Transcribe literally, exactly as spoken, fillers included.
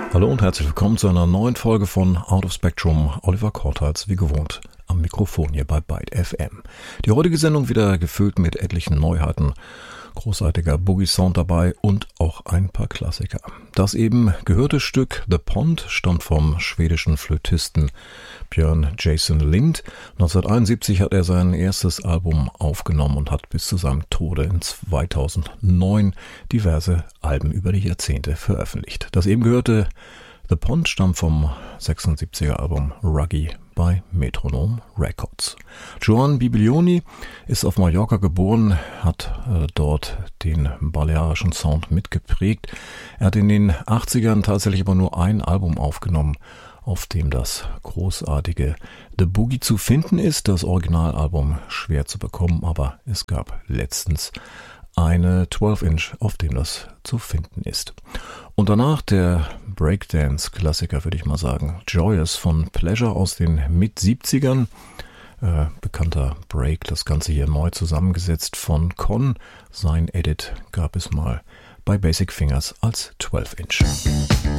Hallo und herzlich willkommen zu einer neuen Folge von Out of Spectrum. Oliver Kortals, wie gewohnt, am Mikrofon hier bei Byte F M. Die heutige Sendung wieder gefüllt mit etlichen Neuheiten, großartiger Boogie-Sound dabei und auch ein paar Klassiker. Das eben gehörte Stück The Pond stammt vom schwedischen Flötisten Björn Jason Lind. neunzehnhunderteinundsiebzig hat er sein erstes Album aufgenommen und hat bis zu seinem Tode in zweitausendneun diverse Alben über die Jahrzehnte veröffentlicht. Das eben gehörte The Pond stammt vom sechsundsiebziger Album Ruggy bei Metronome Records. Joan Bibilioni ist auf Mallorca geboren, hat äh, dort den balearischen Sound mitgeprägt. Er hat in den achtzigern tatsächlich aber nur ein Album aufgenommen, auf dem das großartige The Boogie zu finden ist. Das Originalalbum schwer zu bekommen, aber es gab letztens eine zwölf Inch, auf dem das zu finden ist. Und danach der Breakdance-Klassiker, würde ich mal sagen, Joyous von Pleasure aus den Mit-siebzigern. Äh, bekannter Break, das Ganze hier neu zusammengesetzt von Con. Sein Edit gab es mal bei Basic Fingers als zwölf Inch.